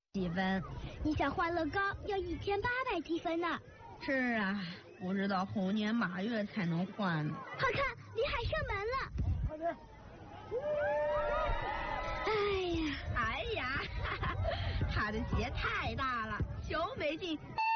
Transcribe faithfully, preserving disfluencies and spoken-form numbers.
积分。 你想换乐高要一千八百积分呢。 是啊，不知道猴年马月才能换呢。 快看，李海射门了！ 快点！ 哎呀， 哎呀，哈哈，他的鞋太大了，球没进。